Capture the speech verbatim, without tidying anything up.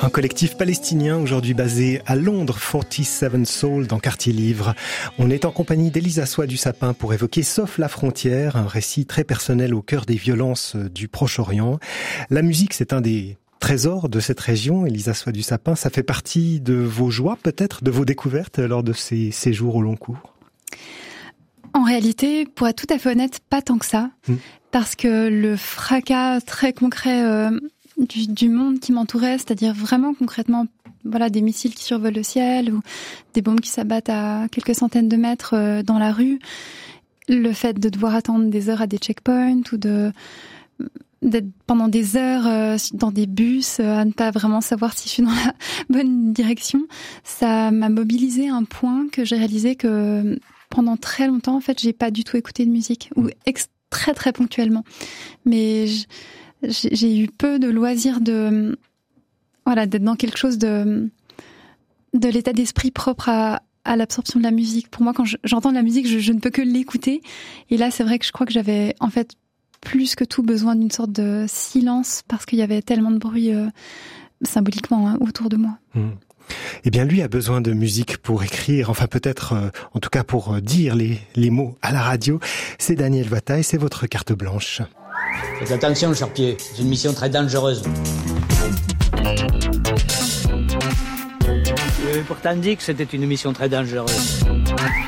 Un collectif palestinien aujourd'hui basé à Londres, quarante-sept Soul dans Quartier Livre. On est en compagnie d'Elisa Soie du Sapin pour évoquer Sauf la frontière, un récit très personnel au cœur des violences du Proche-Orient. La musique, c'est un des trésors de cette région. Elisa Soie du Sapin, ça fait partie de vos joies peut-être, de vos découvertes lors de ces séjours au long cours? En réalité, pour être tout à fait honnête, pas tant que ça. Mmh. Parce que le fracas très concret euh, du, du monde qui m'entourait, c'est-à-dire vraiment concrètement, voilà, des missiles qui survolent le ciel ou des bombes qui s'abattent à quelques centaines de mètres euh, dans la rue, le fait de devoir attendre des heures à des checkpoints ou de d'être pendant des heures euh, dans des bus euh, à ne pas vraiment savoir si je suis dans la bonne direction, ça m'a mobilisé à un point que j'ai réalisé que pendant très longtemps, en fait, j'ai pas du tout écouté de musique, ou ex- très très ponctuellement. Mais j'ai eu peu de loisirs de, voilà, d'être dans quelque chose de, de l'état d'esprit propre à, à l'absorption de la musique. Pour moi, quand je, j'entends de la musique, je, je ne peux que l'écouter. Et là, c'est vrai que je crois que j'avais, en fait, plus que tout besoin d'une sorte de silence parce qu'il y avait tellement de bruit euh, symboliquement hein, autour de moi. Mmh. Eh bien, lui a besoin de musique pour écrire, enfin peut-être, euh, en tout cas pour euh, dire les, les mots à la radio. C'est Daniel Vata et c'est votre carte blanche. Faites attention, Charpier, c'est une mission très dangereuse. Je pourtant dit que c'était une mission très dangereuse.